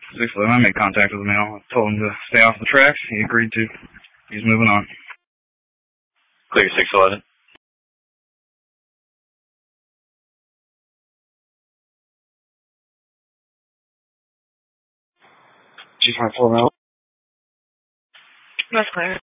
611, I made contact with the male. I told him to stay off the tracks. He agreed to. He's moving on. Clear 611. She's my full male. That's clear.